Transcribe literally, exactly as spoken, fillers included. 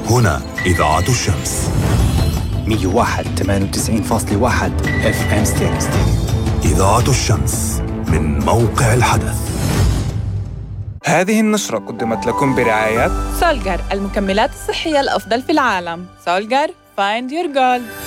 هنا إذاعة الشمس مية وواحد ثمانية وتسعين فاصلة واحد اف ام ستيريو. إذاعة الشمس من موقع الحدث. هذه النشرة قدمت لكم برعاية سولجر، المكملات الصحية الأفضل في العالم. سولجر Find Your Gold.